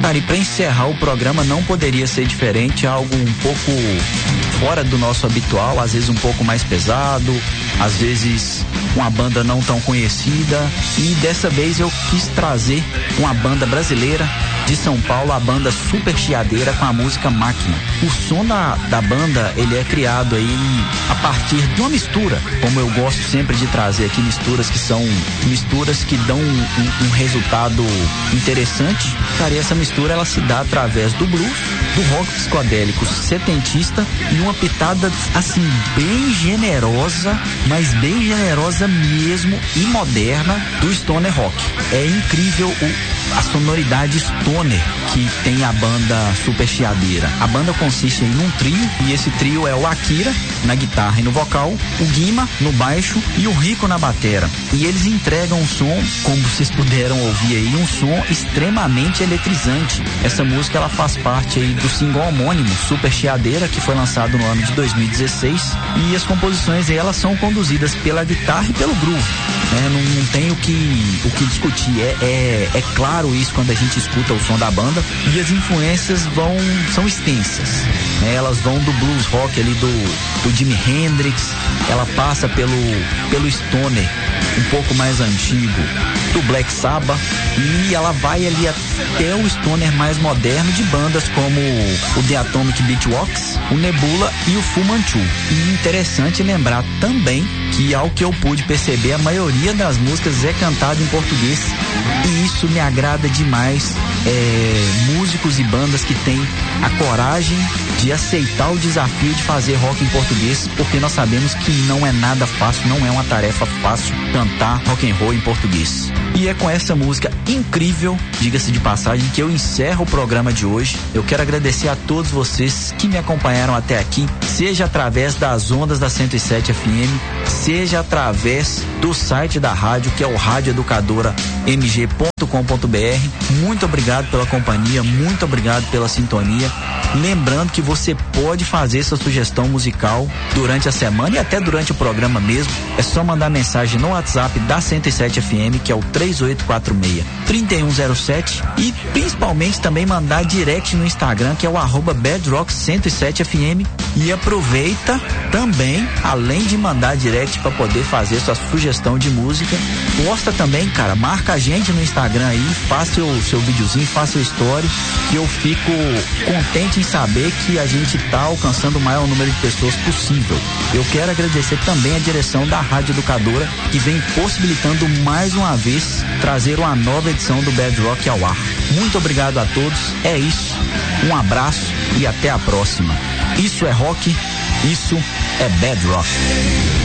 Cara, e para encerrar o programa não poderia ser diferente, algo um pouco fora do nosso habitual, às vezes um pouco mais pesado, às vezes uma banda não tão conhecida, e dessa vez eu quis trazer uma banda brasileira de São Paulo, a banda Super Chiadeira, com a música Máquina. O som da banda, ele é criado aí a partir de uma mistura, como eu gosto sempre de trazer aqui, misturas que são misturas que dão um resultado interessante. Cara, e essa mistura ela se dá através do blues, do rock psicodélico setentista e uma pitada assim bem generosa, mas bem generosa mesmo e moderna do stoner rock. É incrível a sonoridade stoner que tem a banda Super Chiadeira. A banda consiste em um trio, e esse trio é o Akira na guitarra e no vocal, o Guima no baixo e o Rico na batera. E eles entregam um som, como vocês puderam ouvir aí, um som extremamente eletrizante. Essa música ela faz parte aí do single homônimo Super Chiadeira, que foi lançado no ano de 2016, e as composições aí, elas são conduzidas pela guitarra e pelo groove. Não tem o que discutir. É claro isso quando a gente escuta o som da banda, e as influências são extensas. Elas vão do blues rock ali do Jimi Hendrix, ela passa pelo stoner um pouco mais antigo do Black Sabbath, e ela vai ali até o stoner mais moderno de bandas como o The Atomic Beatworks, o Nebula e o Fu Manchu. E interessante lembrar também que, ao que eu pude perceber, a maioria das músicas é cantada em português, e isso me agrada demais. Músicos e bandas que têm a coragem de aceitar o desafio de fazer rock em português, porque nós sabemos que não é nada fácil, não é uma tarefa fácil cantar rock and roll em português. E é com essa música incrível, diga-se de passagem, que eu encerro o programa de hoje. Eu quero agradecer a todos vocês que me acompanharam até aqui, seja através das ondas da 107 FM, seja através do site da rádio, que é o radioeducadora.mg.com.br. Muito obrigado pela companhia, muito obrigado pela sintonia. Lembrando que você pode fazer sua sugestão musical durante a semana e até durante o programa mesmo. É só mandar mensagem no WhatsApp da 107 FM, que é o 3846-3107, e principalmente também mandar direct no Instagram, que é o @bedrock107fm. E aproveita também, além de mandar direct para poder fazer sua sugestão de música, posta também, cara, marca a gente no Instagram aí, faça o seu videozinho, faça o story, que eu fico contente em saber que a gente tá alcançando o maior número de pessoas possível. Eu quero agradecer também a direção da Rádio Educadora, que vem possibilitando mais uma vez trazer uma nova edição do Bad Rock ao ar. Muito obrigado a todos, é isso, um abraço e até a próxima. Isso é rock, isso é Bad Rock.